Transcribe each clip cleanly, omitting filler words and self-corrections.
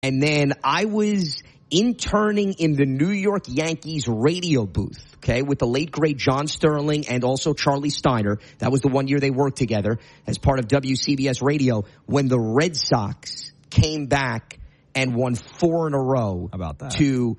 And then I was interning in the New York Yankees radio booth, okay, with the late, great John Sterling and also Charlie Steiner. That was the one year they worked together as part of WCBS Radio when the Red Sox came back and won 4 in a row. How about that? To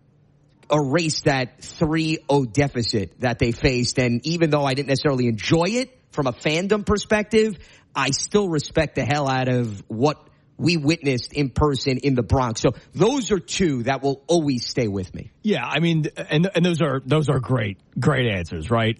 erase that 3-0 deficit that they faced. And even though I didn't necessarily enjoy it from a fandom perspective, I still respect the hell out of what we witnessed in person in the Bronx. So those are two that will always stay with me. Yeah, I mean, and those are great answers, right?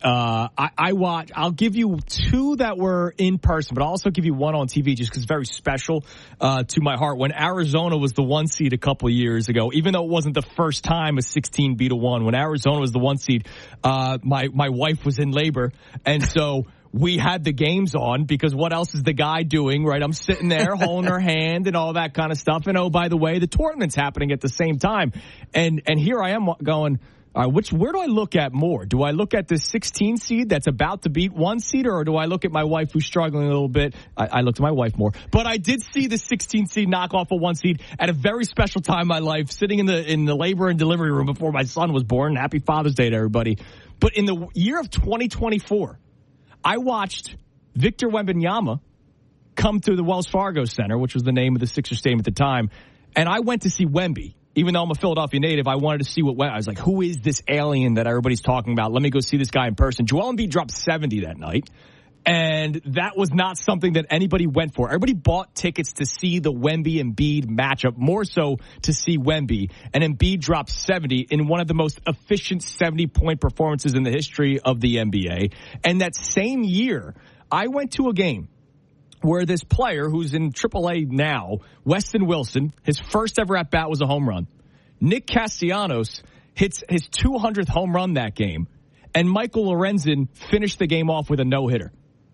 I'll give you 2 that were in person, but I'll also give you 1 on TV just because it's very special to my heart. When Arizona was the 1 seed a couple of years ago, even though it wasn't the first time a 16 beat a 1, when Arizona was the 1 seed, my wife was in labor, and so we had the games on because what else is the guy doing, right? I'm sitting there holding her hand and all that kind of stuff. And, oh, by the way, the tournament's happening at the same time. And here I am going, all right, where do I look at more? Do I look at the 16 seed that's about to beat 1 seed, or do I look at my wife who's struggling a little bit? I looked at my wife more. But I did see the 16 seed knock off a 1 seed at a very special time in my life, sitting in the labor and delivery room before my son was born. Happy Father's Day to everybody. But in the year of 2024, I watched Victor Wembanyama come to the Wells Fargo Center, which was the name of the Sixers Stadium at the time, and I went to see Wemby. Even though I'm a Philadelphia native, I wanted to see I was like, who is this alien that everybody's talking about? Let me go see this guy in person. Joel Embiid dropped 70 that night, and that was not something that anybody went for. Everybody bought tickets to see the Wemby-Embiid matchup, more so to see Wemby. And Embiid dropped 70 in one of the most efficient 70-point performances in the history of the NBA. And that same year, I went to a game where this player who's in AAA now, Weston Wilson, his first ever at-bat was a home run. Nick Castellanos hits his 200th home run that game. And Michael Lorenzen finished the game off with a no-hitter.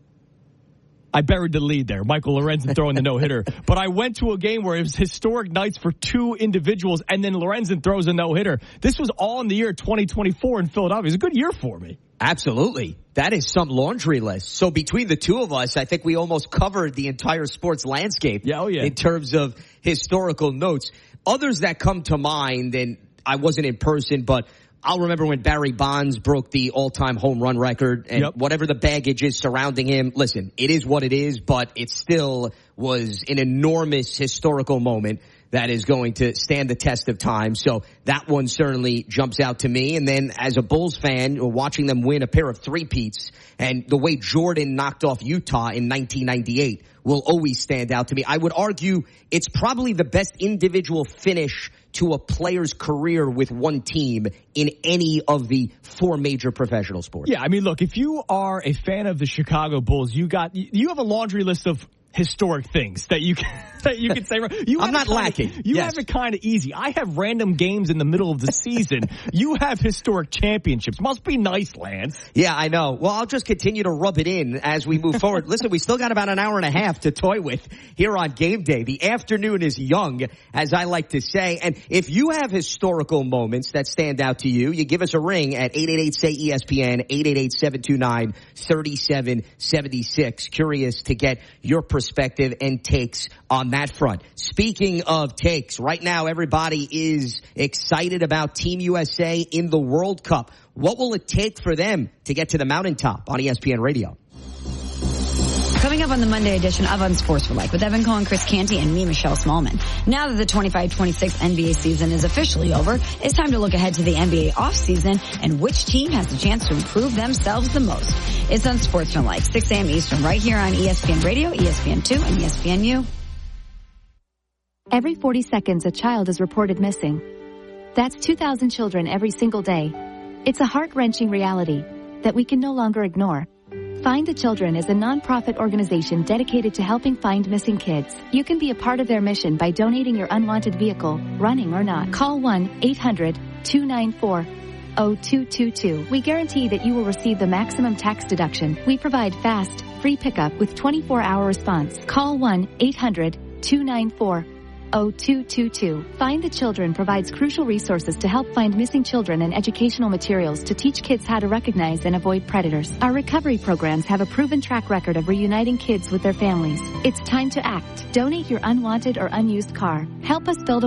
I buried the lead there. Michael Lorenzen throwing the no-hitter. But I went to a game where it was historic nights for 2 individuals, and then Lorenzen throws a no-hitter. This was all in the year 2024 in Philadelphia. It was a good year for me. Absolutely. That is some laundry list. So between the two of us, I think we almost covered the entire sports landscape in terms of historical notes. Others that come to mind, and I wasn't in person, but I'll remember when Barry Bonds broke the all-time home run record, and whatever the baggage is surrounding him, listen, it is what it is, but it still was an enormous historical moment that is going to stand the test of time. So that one certainly jumps out to me. And then as a Bulls fan, watching them win a pair of three-peats and the way Jordan knocked off Utah in 1998 will always stand out to me. I would argue it's probably the best individual finish to a player's career with one team in any of the 4 major professional sports. Yeah, I mean, look, if you are a fan of the Chicago Bulls, you have a laundry list of historic things that you can say. I'm not lacking. You have it kind of easy. I have random games in the middle of the season. You have historic championships. Must be nice, Lance. Yeah, I know. Well, I'll just continue to rub it in as we move forward. Listen, we still got about an hour and a half to toy with here on Game Day. The afternoon is young, as I like to say. And if you have historical moments that stand out to you, you give us a ring at 888-SAY-ESPN, 888-729-3776. Curious to get your perspective and takes on that front. Speaking of takes, right now everybody is excited about Team USA in the World Cup. What will it take for them to get to the mountaintop on ESPN Radio? Coming up on the Monday edition of Unsportsmanlike with Evan Cohen, Chris Canty, and me, Michelle Smallman. Now that the 25-26 NBA season is officially over, it's time to look ahead to the NBA offseason and which team has the chance to improve themselves the most. It's Unsportsmanlike, 6 a.m. Eastern, right here on ESPN Radio, ESPN2, and ESPNU. Every 40 seconds, a child is reported missing. That's 2,000 children every single day. It's a heart-wrenching reality that we can no longer ignore. Find the Children is a non-profit organization dedicated to helping find missing kids. You can be a part of their mission by donating your unwanted vehicle, running or not. Call 1-800-294-0222. We guarantee that you will receive the maximum tax deduction. We provide fast, free pickup with 24-hour response. Call 1-800-294-0222. 0222. Find the Children provides crucial resources to help find missing children and educational materials to teach kids how to recognize and avoid predators. Our recovery programs have a proven track record of reuniting kids with their families. It's time to act. Donate your unwanted or unused car. Help us build a